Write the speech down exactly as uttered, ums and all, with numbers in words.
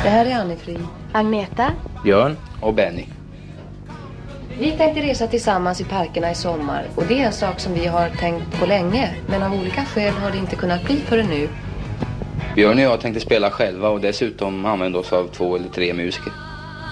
Det här är Anne-Frid. Agneta. Björn och Benny. Vi tänkte resa tillsammans i parkerna i sommar. Och det är en sak som vi har tänkt på länge. Men av olika skäl har det inte kunnat bli förrän nu. Björn och jag tänkte spela själva och dessutom använda oss av två eller tre musiker.